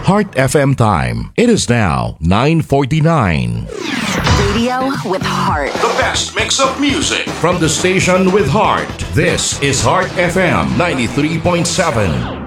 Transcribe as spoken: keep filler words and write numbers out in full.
Heart F M time. It is now nine forty-nine. Radio with heart. The best mix of music from the station with heart. This is Heart F M ninety-three point seven.